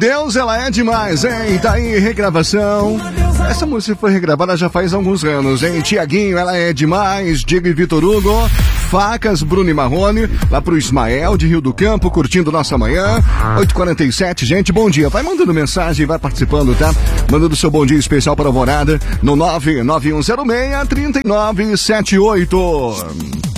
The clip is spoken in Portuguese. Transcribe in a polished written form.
Deus, ela é demais, hein? Tá aí, regravação. Essa música foi regravada já faz alguns anos, hein? Tiaguinho, ela é demais. Diego e Vitor Hugo. Facas, Bruno e Marrone. Lá pro Ismael de Rio do Campo, curtindo nossa manhã. 8h47, gente, bom dia. Vai mandando mensagem, vai participando, tá? Mandando seu bom dia especial para a Alvorada no 99106-3978.